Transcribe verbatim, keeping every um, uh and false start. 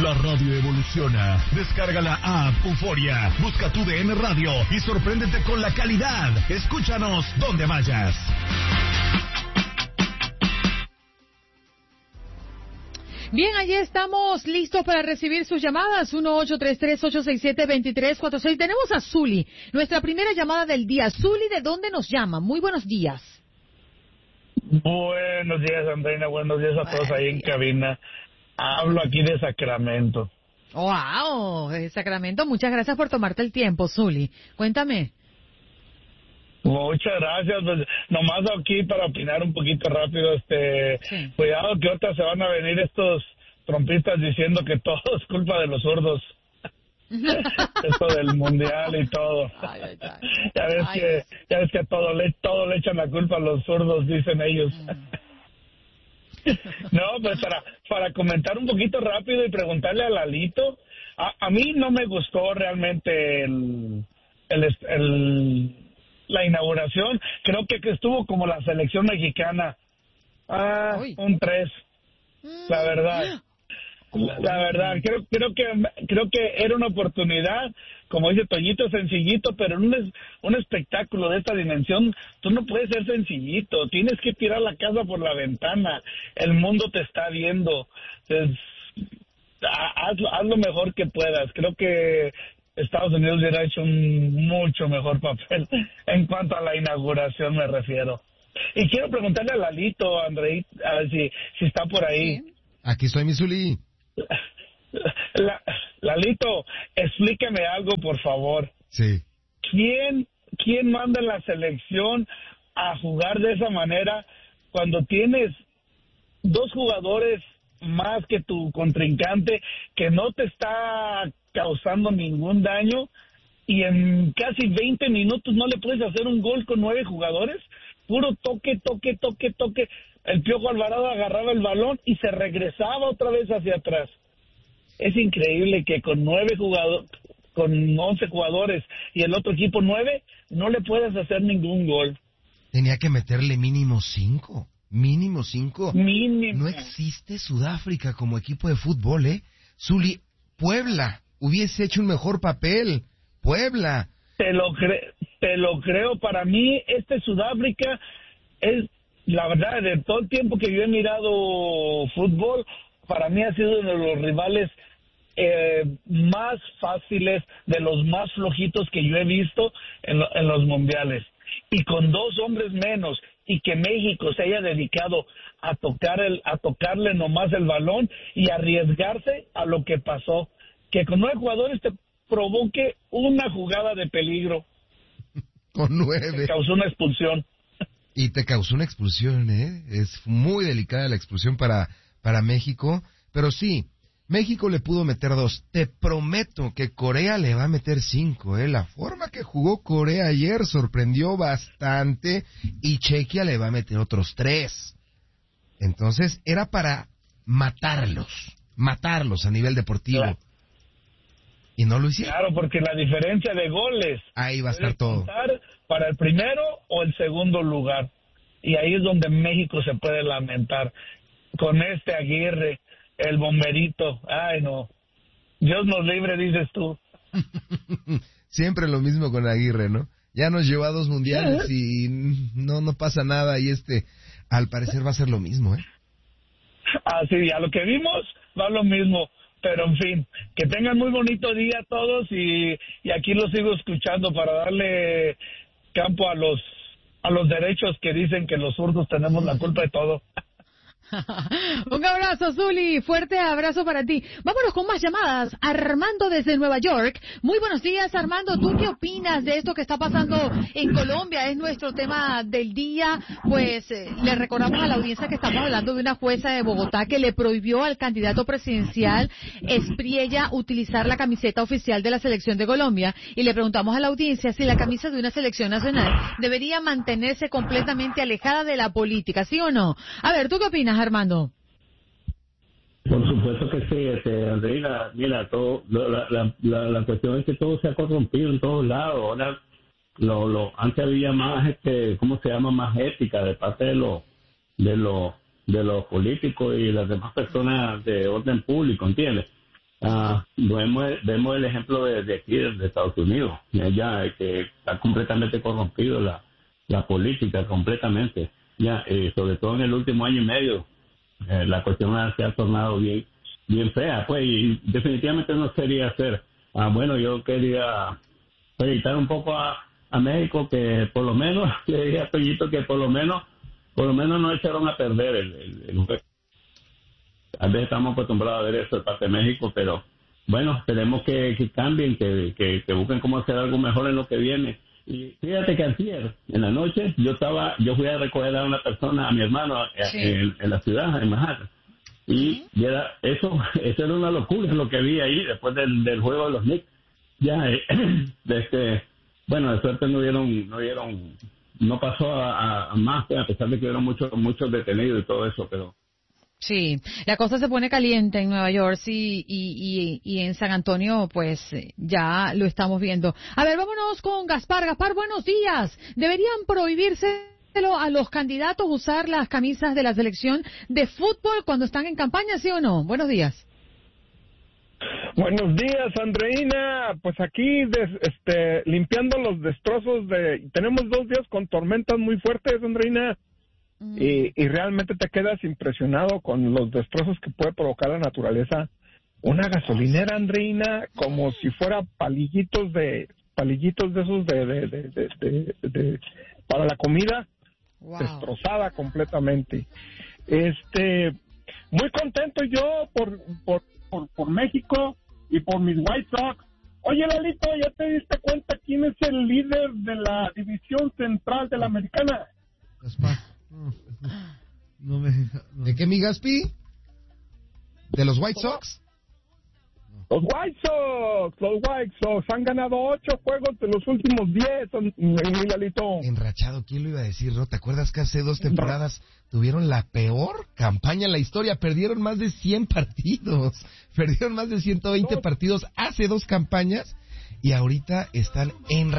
La radio evoluciona. Descarga la app Euforia, busca tu D N Radio y sorpréndete con la calidad. Escúchanos donde vayas. Bien, allí estamos listos para recibir sus llamadas. uno ocho tres tres, ocho seis siete, dos tres cuatro seis. Tenemos a Zuli, nuestra primera llamada del día. Zuli, ¿de dónde nos llama? Muy buenos días. Buenos días, Andreina. Buenos días a todos ahí en cabina. Hablo aquí de Sacramento. ¡Wow! De Sacramento. Muchas gracias por tomarte el tiempo, Zuli. Cuéntame. Muchas gracias, pues nomás aquí para opinar un poquito rápido, este, sí. Cuidado que ahorita se van a venir estos trompistas diciendo que todo es culpa de los zurdos. Esto del mundial y todo. Ay, ay, ay. Ya ves ay, que, ya ves que todo le, todo le echan la culpa a los zurdos, dicen ellos. Mm. No, pues para, para comentar un poquito rápido y preguntarle a Lalito, a, a mí no me gustó realmente el, el, el, el la inauguración. Creo que, que estuvo como la selección mexicana. Ah, Uy. un tres. La verdad. La, la verdad, creo creo que creo que era una oportunidad, como dice Toñito, sencillito, pero en un, un espectáculo de esta dimensión, tú no puedes ser sencillito, tienes que tirar la casa por la ventana, el mundo te está viendo. Entonces, haz, haz lo mejor que puedas. Creo que Estados Unidos hubiera hecho un mucho mejor papel en cuanto a la inauguración me refiero. Y quiero preguntarle a Lalito, Andrei, a ver si, si está por ahí. ¿Sí? Aquí estoy, mi Zuli. La, Lalito, explíqueme algo, por favor. Sí. ¿Quién, quién manda en la selección a jugar de esa manera cuando tienes dos jugadores más que tu contrincante que no te está causando ningún daño y en casi veinte minutos no le puedes hacer un gol con nueve jugadores? Puro toque, toque, toque, toque. El Piojo Alvarado agarraba el balón y se regresaba otra vez hacia atrás. Es increíble que con nueve jugadores, con once jugadores y el otro equipo nueve, no le puedes hacer ningún gol. Tenía que meterle mínimo cinco. Mínimo cinco. Mínimo. No existe Sudáfrica como equipo de fútbol, ¿eh? Zuli, Puebla hubiese hecho un mejor papel. Puebla. Te lo, cre- te lo creo. Para mí, este Sudáfrica es, la verdad, de todo el tiempo que yo he mirado fútbol, para mí ha sido uno de los rivales eh, más fáciles, de los más flojitos que yo he visto en, lo, en los mundiales. Y con dos hombres menos, y que México se haya dedicado a tocar el, a tocarle nomás el balón y arriesgarse a lo que pasó, que con nueve jugadores te provoque una jugada de peligro. Con nueve. Te causó una expulsión. Y te causó una expulsión, ¿eh? Es muy delicada la expulsión para, para México, pero sí, México le pudo meter dos. Te prometo que Corea le va a meter cinco, ¿eh? La forma que jugó Corea ayer sorprendió bastante y Chequia le va a meter otros tres. Entonces, era para matarlos, matarlos a nivel deportivo. Claro. Y no lo hicieron. Claro, porque la diferencia de goles. Ahí va a estar todo. Para el primero o el segundo lugar. Y ahí es donde México se puede lamentar. Con este Aguirre, el bomberito. Ay, no. Dios nos libre, dices tú. Siempre lo mismo con Aguirre, ¿no? Ya nos llevó a dos mundiales y no, no pasa nada. Y este, al parecer va a ser lo mismo, ¿eh? Así, a lo que vimos, va lo mismo. Pero, en fin, que tengan muy bonito día todos y, y aquí los sigo escuchando para darle campo a los a los derechos que dicen que los zurdos tenemos la culpa de todo. Un abrazo, Zuli, fuerte abrazo para ti. Vámonos con más llamadas. Armando desde Nueva York. Muy buenos días, Armando. ¿Tú qué opinas de esto que está pasando en Colombia? Es nuestro tema del día. Pues eh, le recordamos a la audiencia que estamos hablando de una jueza de Bogotá que le prohibió al candidato presidencial Espriella utilizar la camiseta oficial de la selección de Colombia, y le preguntamos a la audiencia si la camisa de una selección nacional debería mantenerse completamente alejada de la política, ¿sí o no? A ver, ¿tú qué opinas, Armando? Por supuesto que sí, este, Andreina, mira, todo, la, la, la, la cuestión es que todo se ha corrompido en todos lados. Ahora, lo, lo, antes había más, este, ¿cómo se llama? Más ética de parte de los, de los, de los políticos y las demás personas de orden público, ¿entiendes? Uh, vemos, vemos el ejemplo de, de aquí, de Estados Unidos, ya que está completamente corrompido la, la política, completamente, ya eh, sobre todo en el último año y medio, eh, la cuestión se ha tornado bien, bien fea, pues, y definitivamente no quería hacer. Ah, bueno, yo quería felicitar un poco a, a México, que por lo menos, le dije a Toñito que por lo menos, por lo menos no echaron a perder el, el, el juego. A veces estamos acostumbrados a ver eso de parte de México, pero bueno, esperemos que, que cambien, que, que, que busquen cómo hacer algo mejor en lo que viene. Y fíjate que ayer, en la noche, yo estaba, yo fui a recoger a una persona, a mi hermano, sí. en, en la ciudad, en Manhattan. Y, y era, eso, eso era una locura lo que vi ahí después del, del juego de los Knicks. Ya, eh, este, bueno, de suerte no dieron, no dieron, no pasó a, a más, a pesar de que hubieron muchos, muchos detenidos y todo eso, pero sí, la cosa se pone caliente en Nueva York, sí, y, y, y en San Antonio, pues ya lo estamos viendo. A ver, vámonos con Gaspar. Gaspar, buenos días. ¿Deberían prohibírselo a los candidatos usar las camisas de la selección de fútbol cuando están en campaña, sí o no? Buenos días. Buenos días, Andreina. Pues aquí des, este, limpiando los destrozos de... Tenemos dos días con tormentas muy fuertes, Andreina. Mm. Y, y realmente te quedas impresionado con los destrozos que puede provocar la naturaleza. Una gasolinera, Andreina, como si fuera palillitos de palillitos de esos de, de, de, de, de, de para la comida, wow. Destrozada completamente. Este, muy contento yo por por, por por México y por mis White Sox. Oye, Lalito, ¿ya te diste cuenta quién es el líder de la división central de la americana? No, no me, no. ¿De qué, mi Gaspi? ¿De los White Sox? Los White Sox, los White Sox han ganado ocho juegos de los últimos diez, mi Lalito. Enrachado, ¿quién lo iba a decir, no? ¿Te acuerdas que hace dos temporadas tuvieron la peor campaña en la historia? Perdieron más de cien partidos, perdieron más de ciento veinte partidos hace dos campañas y ahorita están en